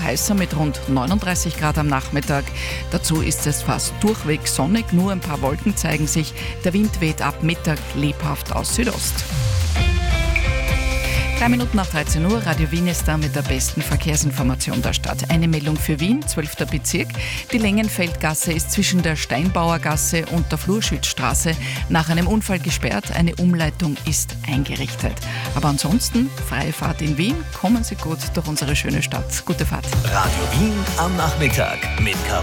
heißer mit rund 39 Grad am Nachmittag. Dazu ist es fast durchweg sonnig, nur ein paar Wolken zeigen sich. Der Wind weht ab Mittag lebhaft aus Südost. 3 Minuten nach 13 Uhr, Radio Wien ist da mit der besten Verkehrsinformation der Stadt. Eine Meldung für Wien, 12. Bezirk. Die Längenfeldgasse ist zwischen der Steinbauergasse und der Flurschützstraße nach einem Unfall gesperrt. Eine Umleitung ist eingerichtet. Aber ansonsten, freie Fahrt in Wien. Kommen Sie gut durch unsere schöne Stadt. Gute Fahrt. Radio Wien am Nachmittag mit Caroline